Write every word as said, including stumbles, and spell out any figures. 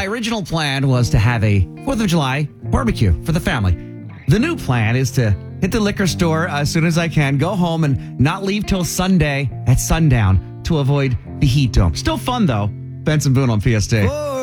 original plan was to have a fourth of July barbecue for the family. The new plan is to hit the liquor store as soon as I can, go home, and not leave till Sunday at sundown to avoid the heat dome. Still fun, though. Benson Boone on P S T. Oh,